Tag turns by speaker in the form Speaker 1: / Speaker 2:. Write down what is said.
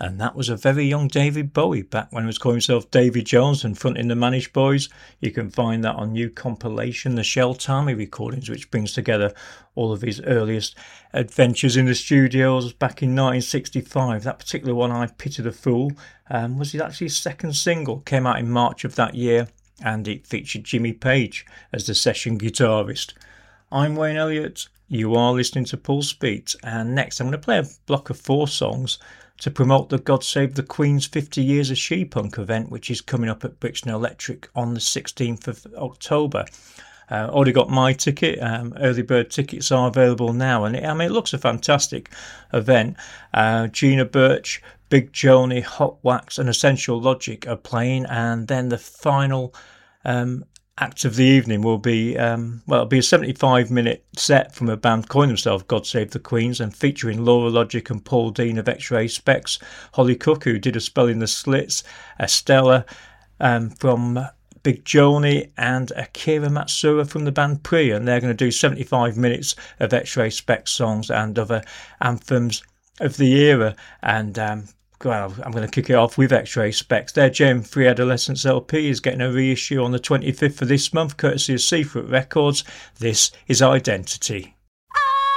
Speaker 1: and that was a very young David Bowie, back when he was calling himself Davy Jones and fronting the Manish Boys. You can find that on new compilation, the Shel Talmy recordings, which brings together all of his earliest adventures in the studios back in 1965. That particular one, I Pity the Fool, was actually his second single, came out in March of that year, and it featured Jimmy Page as the session guitarist. I'm Wayne Elliott. You are listening to Pulse Beat, and next I'm going to play a block of 4 songs to promote the God Save the Queen's 50 Years of She-Punk event, which is coming up at Brixton Electric on the 16th of October. Already got my ticket. Early bird tickets are available now, and it looks a fantastic event. Gina Birch, Big Joni, Hot Wax and Essential Logic are playing, and then the final act of the evening will be it'll be a 75-minute set from a band calling themselves God Save the Queens, and featuring Laura Logic and Paul Dean of X-Ray Specs, Holly Cook, who did a spell in the Slits, Estella from Big Joni, and Akira Matsura from the band Pre, and they're going to do 75 minutes of X-Ray Specs songs and other anthems of the era. And well, I'm going to kick it off with X-Ray Specs. Their Gem Free Adolescence LP is getting a reissue on the 25th of this month, courtesy of Seafoot Records. This is Identity.